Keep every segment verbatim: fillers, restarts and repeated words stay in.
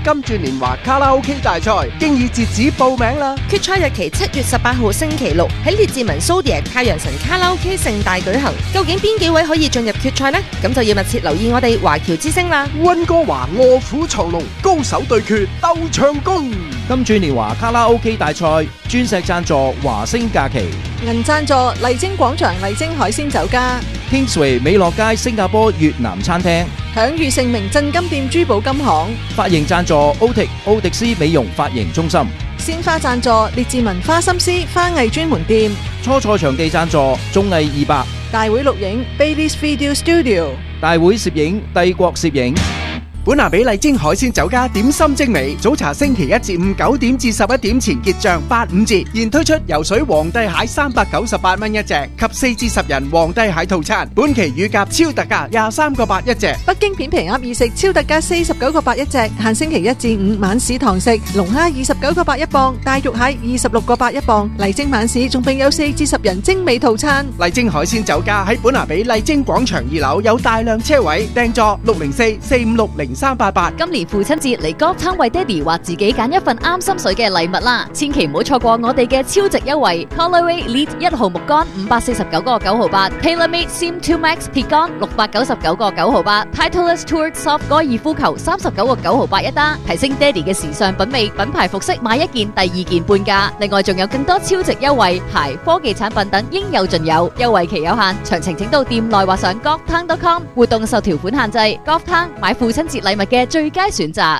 金鑽年華卡拉 OK 大賽經已截止報名啦！ 決賽日期七月十八號星期六喺列治文蘇迪亞太陽神卡拉 OK 盛大舉行。究竟邊幾位可以進入決賽呢？咁就要密切留意我哋華僑之聲啦！ 溫哥華臥虎藏龍，高手對決鬥唱功。 金鑽年華卡拉 OK 大賽鑽石贊助華星假期， 銀贊助麗晶廣場麗晶海鮮酒家， Kingsway 美樂街新加坡越南餐廳， 享譽盛名鎮金店珠寶金行， 髮型贊助 Otic 奧迪斯美容髮型中心， 鮮花贊助列治文花心思花藝專門店， 初賽場地贊助綜藝二百， 大會錄影 Bailey's Video Studio， 大會攝影帝國攝影。 本拿比麗晶海鮮酒家點心精美，早茶星期一至五九點至十一點前結賬八五折，現推出游水皇帝蟹三百九十八蚊一隻及四至十人皇帝蟹套餐，本期乳鴿超特價廿三個八一隻， 北京片皮鴨二食超特價四十九個八一隻，限星期一至五晚市堂食，龍蝦二十九個八一磅，大肉蟹二十六個八一磅，麗晶晚市仲並有四至十人精美套餐。 麗晶海鮮酒家喺本拿比麗晶廣場二樓有大量車位，訂座六零四四五六零三八八。 今年父親節嚟Golf Town為爹哋或自己揀一份啱心水嘅禮物啦，千祈唔好錯過我哋嘅超值優惠 Callaway Elite 一號木杆五百四十九個九毫八 TaylorMade Sim 二 Max 鐵杆六百九十九個九毫八 Titleist Tour Soft 高爾夫球三十九個九毫八一打，提升爹哋嘅時尚品味，品牌服飾買一件第二件半價，另外仲有更多超值優惠，鞋、科技產品等應有盡有，優惠期有限，詳情請到店內或上 golf town dot com， 活動受條款限制。Golf Town 買父親節禮物嘅最佳選擇。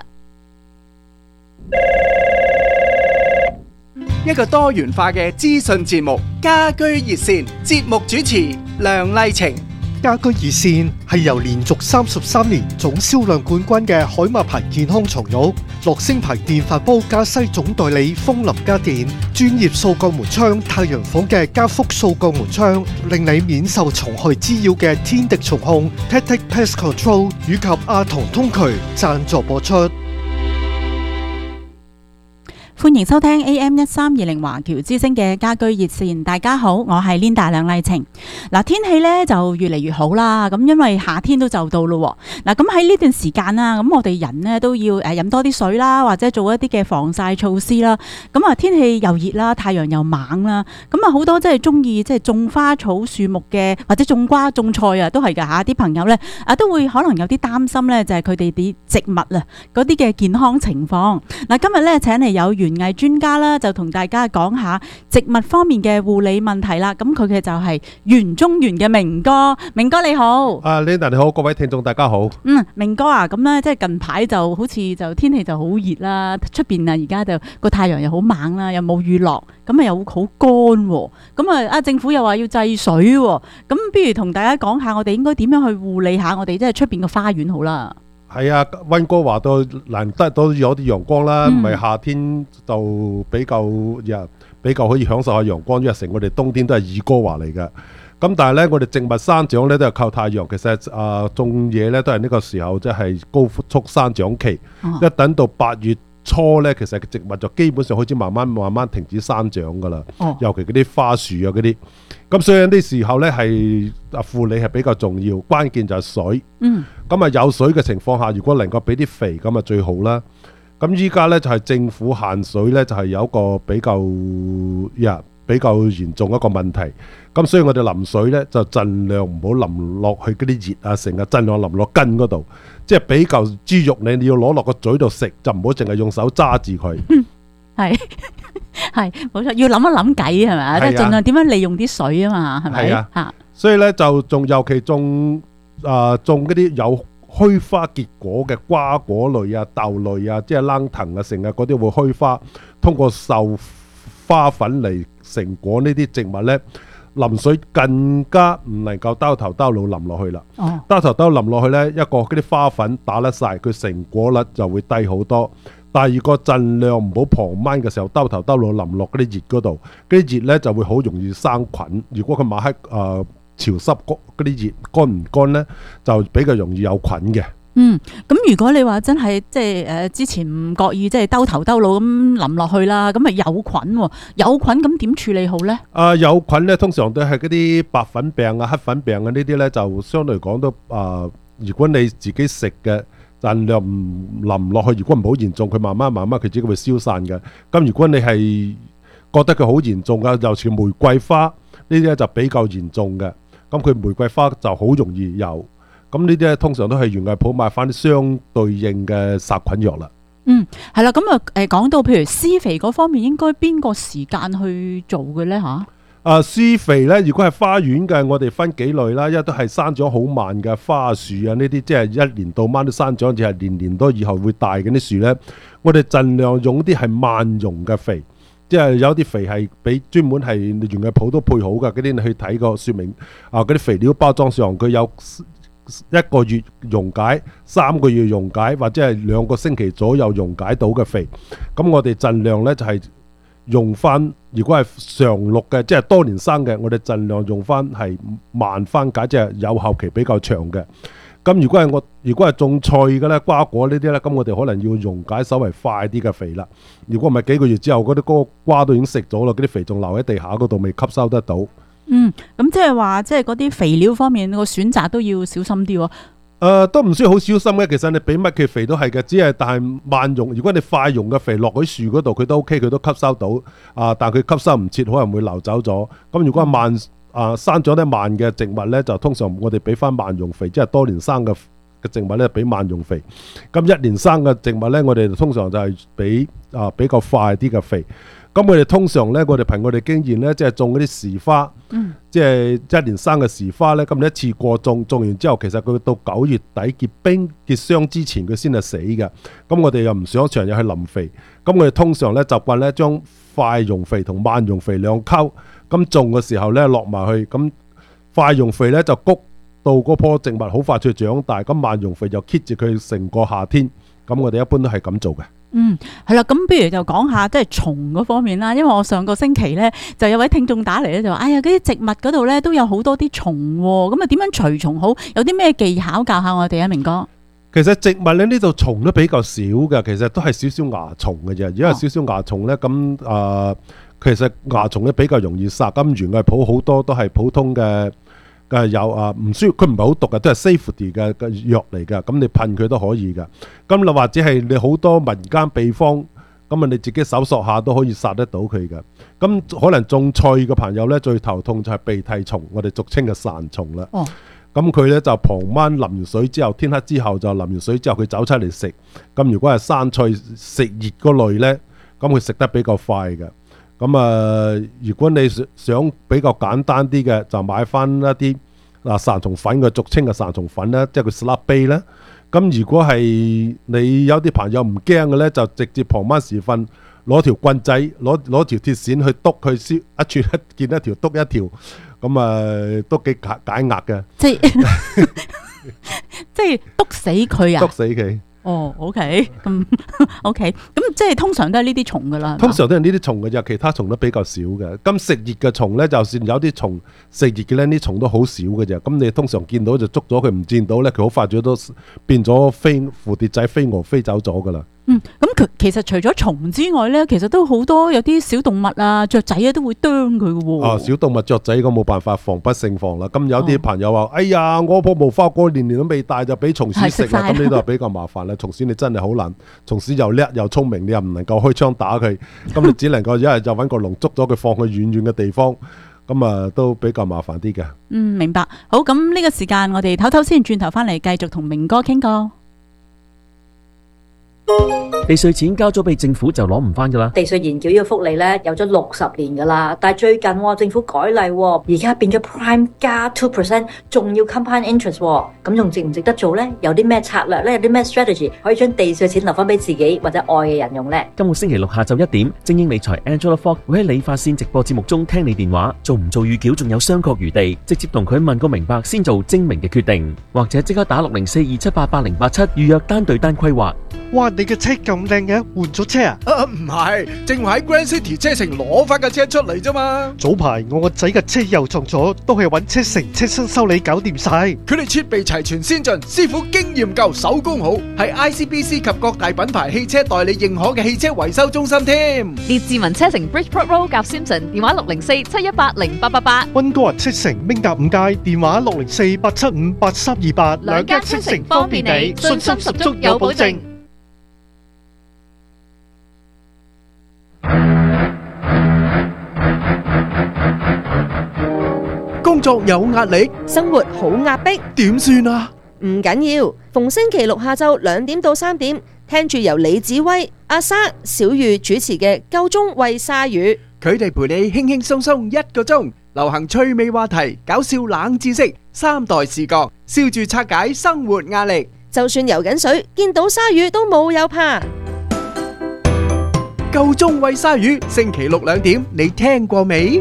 一個多元化嘅資訊節目，家居熱線，節目主持梁麗晴。 家居熱線係由連續三十三年總銷量冠軍嘅海馬牌健康床褥、樂聲牌電飯煲加西總代理風林家電、專業掃鋼門窗太陽房嘅加福掃鋼門窗，令你免受蟲害滋擾嘅天敵蟲控 Tactic Pest Control 以及阿童通渠贊助播出。 歡迎收聽 A M 一三二零華僑之聲嘅家居熱線。大家好，我係 Linda 梁麗晴。嗱，天氣咧就越嚟越好啦，咁因為夏天都就到咯。嗱，咁喺呢段時間啦，咁我哋人呢都要誒飲多啲水啦，或者做一啲嘅防曬措施啦。咁啊，天氣又熱啦，太陽又猛啦，咁啊好多即係中意即係種花草樹木嘅，或者種瓜種菜啊，都係噶吓。啲朋友咧啊都會可能有啲擔心咧，就係佢哋啲植物啊嗰啲嘅健康情況。嗱，今日咧請嚟有園藝專家啦，就同大家講下植物方面嘅護理問題啦。咁佢嘅就係園中園嘅明哥，明哥你好。 啊 Linda 你好，各位聽眾大家好。 嗯，明哥啊，咁咧即係近排就好似就天氣就好熱啦，出邊啊而家就個太陽又好猛啦，又冇雨落，咁啊又好乾，咁啊啊政府又話要制水，咁不如同大家講下我哋應該點樣去護理下我哋即係出邊個花園好啦。 係啊，溫哥華都難得都有啲陽光啦，唔係、嗯、夏天就比較日比較可以享受下陽光，因為成我哋冬天都係二哥華嚟嘅。咁但係咧，我哋植物生長咧都係靠太陽。其實啊、呃，種嘢咧都係呢個時候即係高速生長期，哦、一等到八月初咧，其實植物就基本上開始慢慢慢慢停止生長噶啦。哦、尤其嗰啲花樹啊嗰啲。咁所以有啲時候咧係啊護理係比較重要，關鍵就係水。嗯。咁啊有水嘅情況下，如果能夠俾啲肥咁啊最好啦。咁依家咧就係政府限水咧，就係有一個比較呀比較嚴重一個問題。咁所以我哋淋水咧就盡量唔好淋落去嗰啲葉啊，成日盡量淋落根嗰度，即係俾嚿豬肉你你要攞落個嘴度食，就唔好淨係用手揸住佢。嗯，係。係冇錯，要諗一諗計係咪？即係盡量點樣利用啲水啊嘛，係咪？係啊，吓，所以咧就仲尤其種啊種嗰啲有虛花結果嘅瓜果類啊、豆類啊，即係冷藤啊，成日嗰啲會虛花，通過授花粉嚟成果呢啲植物咧，淋水更加唔能夠兜頭兜腦淋落去啦。哦，兜頭兜淋落去咧，一個嗰啲花粉打甩晒，佢成果率就會低好多。第二個盡量唔好傍晚嘅時候兜頭兜腦淋落嗰啲葉嗰度，嗰啲葉咧就會好容易生菌。如果佢晚黑誒潮濕嗰啲葉乾唔乾咧，就比較容易有菌嘅。嗯，咁如果你話真係即係誒之前唔覺意即係兜頭兜腦咁淋落去啦，咁咪有菌喎，有菌咁點處理好咧？啊，有菌咧通常都係嗰啲白粉病啊、黑粉病啊呢啲咧，就相對嚟講都啊，如果你自己食嘅。 盡量唔淋落去。如果唔好嚴重，佢慢慢慢慢佢自己會消散嘅。咁如果你係覺得佢好嚴重嘅，尤其玫瑰花呢啲咧就比較嚴重嘅。咁佢玫瑰花就好容易有。咁呢啲咧通常都係園藝鋪買翻啲相對應嘅殺菌藥啦。 嗯，係啦，咁啊誒講到譬如施肥嗰方面，應該邊個時間去做嘅咧嚇？ 啊，施肥咧，如果係花園嘅，我哋分幾類啦，一都係生長好慢嘅花樹啊，呢啲即係一年到晚都生長，就係年年都以後會大嘅啲樹咧，我哋盡量用啲係慢溶嘅肥，即係有啲肥係俾專門係園藝鋪都配好嘅，嗰啲你去睇個說明啊，嗰啲肥料包裝上佢有一個月溶解、三個月溶解或者係兩個星期左右溶解到嘅肥，咁我哋盡量咧就係、是。用翻，如果係常綠嘅，即係多年生嘅，我哋盡量用翻係慢翻解，即係有效期比較長嘅。咁如果係我，如果係種菜嘅咧，瓜果呢啲咧，咁我哋可能要溶解稍微快啲嘅肥啦。如果唔係幾個月之後，嗰啲嗰個瓜都已經食咗啦，嗰啲肥仲留喺地下嗰度未吸收得到。 嗯，咁即係話，即係嗰啲肥料方面個選擇都要小心啲喎。 誒、呃、都唔需要好小心嘅，其實你俾乜嘅肥都係嘅，只係但係慢溶。如果你快溶嘅肥落喺樹嗰度，佢都 OK，佢都吸收到。啊、呃，但係佢吸收唔切，可能會流走咗。咁如果係慢啊、呃、生長得慢嘅植物呢，就通常我哋俾翻慢溶肥，即係多年生嘅嘅植物呢，俾慢溶肥。咁一年生嘅植物呢，我哋通常就係俾啊比較快啲嘅肥。咁我哋通常咧，我哋憑我哋經驗咧，即係種嗰啲時花，嗯、即係一年生嘅時花咧。咁你一次過種，種完之後，其實佢到九月底結冰結霜之前，佢先係死嘅。咁我哋又唔想長日去淋肥，咁我哋通常咧習慣咧將快溶肥同慢溶肥兩溝，咁種嘅時候咧落埋去，咁快溶肥咧就谷到嗰棵植物好快脆長大，咁慢溶肥就 keep 住佢成個夏天。咁我哋一般都係咁做嘅。 嗯，係啦，咁不如就講下即係蟲嗰方面啦。因為我上個星期咧就有位聽眾打嚟咧，就話：哎呀，嗰啲植物嗰度咧都有好多啲蟲喎，咁啊點樣除蟲好？有啲咩技巧教下我哋啊，明哥？ 其實植物咧呢度蟲都比較少嘅，其實都係少少蚜蟲嘅啫。如果係少少蚜蟲咧，咁誒、呃，其實蚜蟲咧比較容易殺。咁園藝鋪好多都係普通嘅。嘅有啊，唔需要，佢唔係好毒嘅，都係 safety 嘅嘅藥嚟嘅。咁你噴佢都可以嘅。咁你或者係你好多民間秘方，咁啊你自己搜索下都可以殺得到佢嘅。咁可能種菜嘅朋友咧，最頭痛就係鼻涕蟲，我哋俗稱嘅潺蟲啦。哦。咁佢咧就傍晚淋完水之後，天黑之後就淋完水之後，佢走出嚟食。咁如果係生菜食熱嗰類咧，咁佢食得比較快嘅。咁啊，如果你想比較簡單啲嘅，就買翻一啲嗱潺蟲粉嘅，俗稱嘅潺蟲粉啦，即係佢 slap bait 啦。咁如果係你有啲朋友唔驚嘅咧，就直接傍晚時分攞條棍仔，攞攞條鐵線去篤佢，燒一串一件一條篤一條，咁啊都幾解解壓嘅。即係即係篤死佢啊！ 篤死佢。 哦 ，OK， 咁 OK，咁即係通常都係呢啲蟲噶啦。 通常都係呢啲蟲嘅啫，其他蟲都比較少嘅。咁食熱嘅蟲咧，就算有啲蟲食熱嘅咧，呢蟲都好少嘅啫。咁你通常見到就捉咗佢，唔見到咧，佢好快咗都變咗飛蝴蝶仔飛蛾飛走咗噶啦。嗯， 咁其實除咗蟲之外咧，其實都好多有啲小動物啊、雀仔啊都會啄佢嘅喎。啊， 小動物雀仔咁冇辦法，防不勝防啦。咁有啲朋友話：哦、哎呀，我棵無花果年年都未大就俾蟲鼠食啦。咁呢度比較麻煩啦。蟲鼠你真係好難，蟲鼠又叻又聰明，你又唔能夠開槍打佢。咁你只能夠一係就揾個籠捉咗佢，放去遠遠嘅地方。咁啊，都比較麻煩啲嘅。 嗯，明白。好，咁呢個時間我哋唞唞先，轉頭翻嚟繼續同明哥傾過。 地稅錢交咗俾政府就攞唔翻噶啦。 地稅延繳呢個福利咧有咗六十年噶啦，但係最近、哦、政府改例、哦，而家變咗 Prime 加 two percent， 仲要 compound interest， 咁、哦、仲值唔值得做呢？有啲咩策略呢？有啲咩 strategy 可以將地稅錢留翻俾自己或者愛嘅人用呢？ 今個星期六下晝一點，精英理財 Angela Fox 會喺理髮線直播節目中聽你電話，做唔做預繳仲有商榷餘地，直接同佢問個明白先做精明嘅決定，或者即刻打六零四二七八八零八七預約單對單規劃。 哇！你嘅車咁咁靚嘅，換咗車啊？ 啊，唔係，正話喺 Grand City 車城攞翻架車出嚟啫嘛。 早排我個仔嘅車又撞咗，都係揾車城車身修理搞掂晒。 佢哋設備齊全先進，師傅經驗夠，手工好，係 I C B C 及各大品牌汽車代理認可嘅汽車維修中心添。 列治文車城 Bridgeport Road 夾 Simpson， 電話六零四七一八零八八八。 溫哥華車城明達五街，電話六零四八七五八三二八。 兩間車城方便你，信心十足有保證。 工作有壓力， 生活好壓迫， 點算啊？ 唔緊要，逢星期六下晝兩點到三點，聽住由李子威、阿莎、小玉主持嘅《夠鐘喂鯊魚》， 佢哋陪你輕輕鬆鬆一個鐘，流行趣味話題、搞笑冷知識、三代視角，笑住拆解生活壓力。 就算游緊水，見到鯊魚都冇有怕。 夠鐘喂鯊魚，星期六兩點，你聽過未？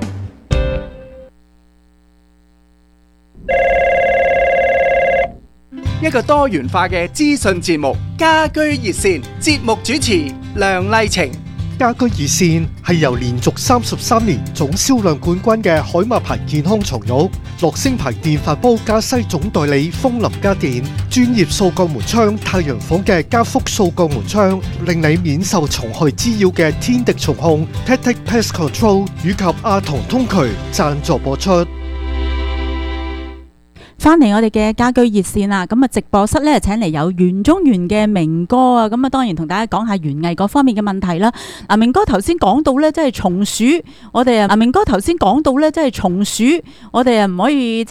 一個多元化嘅資訊節目，家居熱線，節目主持梁麗晴。 家居熱線係由連續三十三年總銷量冠軍嘅海馬牌健康床褥、樂聲牌電飯煲加西總代理風林家電、專業掃鋼門窗太陽房嘅加福掃鋼門窗，令你免受蟲害滋擾嘅天敵蟲控 Tactic Pest Control 以及阿童通渠贊助播出。 翻嚟我哋嘅家居熱線啦，咁啊直播室咧請嚟有袁中原嘅明哥啊，咁啊當然同大家講下園藝嗰方面嘅問題啦。嗱，明哥頭先講到咧，即係松鼠，我哋啊，嗱明哥頭先講到咧，即係松鼠，我哋啊唔可以。